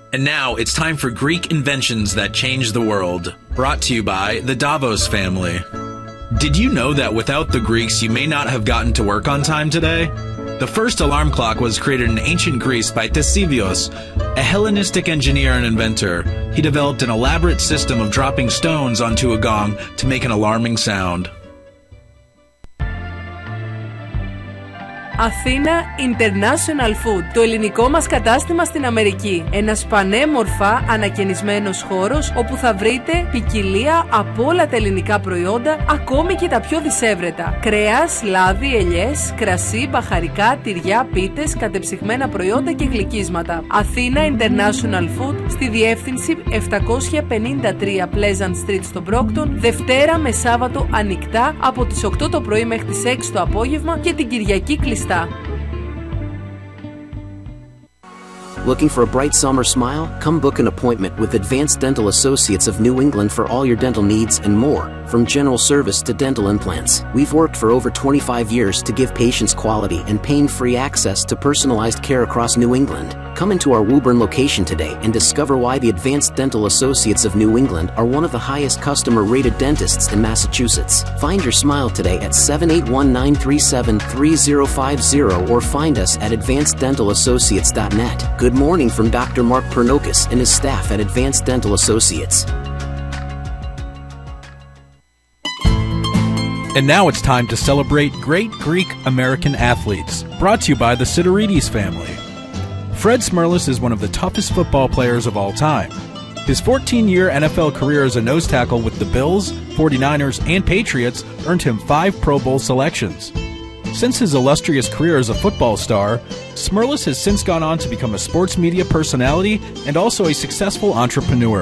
And now it's time for Greek inventions that change the world. Brought to you by the Davos family. Did you know that without the Greeks, you may not have gotten to work on time today? The first alarm clock was created in ancient Greece by Ctesibios, a Hellenistic engineer and inventor. He developed an elaborate system of dropping stones onto a gong to make an alarming sound. Αθήνα International Food, το ελληνικό μας κατάστημα στην Αμερική. Ένας πανέμορφα ανακαινισμένος χώρος όπου θα βρείτε ποικιλία από όλα τα ελληνικά προϊόντα, ακόμη και τα πιο δισεύρετα. Κρέας, λάδι, ελιές, κρασί, μπαχαρικά, τυριά, πίτες, κατεψυγμένα προϊόντα και γλυκίσματα. Αθήνα International Food στη διεύθυνση 753 Pleasant Street στο Brockton, Δευτέρα με Σάββατο ανοιχτά από τις 8 το πρωί μέχρι τις 6 το απόγευμα και την Κυριακή κλειστά. Looking for a bright summer smile? Come book an appointment with Advanced Dental Associates of New England for all your dental needs and more, from general service to dental implants. We've worked for over 25 years to give patients quality and pain-free access to personalized care across New England. Come into our Woburn location today and discover why the Advanced Dental Associates of New England are one of the highest customer-rated dentists in Massachusetts. Find your smile today at 781-937-3050 or find us at advanceddentalassociates.net. Good morning from Dr. Mark Pernokis and his staff at Advanced Dental Associates. And now it's time to celebrate great Greek American athletes, brought to you by the Sidorides family. Fred Smerlas is one of the toughest football players of all time. His 14-year NFL career as a nose tackle with the Bills, 49ers, and Patriots earned him 5 Pro Bowl selections. Since his illustrious career as a football star, Smerlas has since gone on to become a sports media personality and also a successful entrepreneur.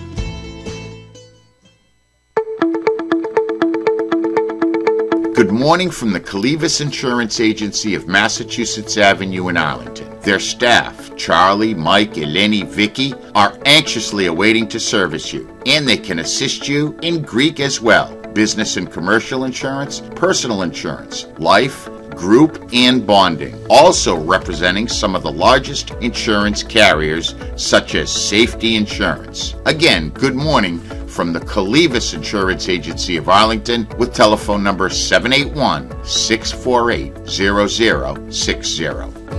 Good morning from the Calivas Insurance Agency of Massachusetts Avenue in Arlington. Their staff, Charlie, Mike, Eleni, Vicky, are anxiously awaiting to service you, and they can assist you in Greek as well. Business and commercial insurance, personal insurance, life, group, and bonding. Also representing some of the largest insurance carriers, such as Safety Insurance. Again, good morning from the Calivas Insurance Agency of Arlington with telephone number 781-648-0060.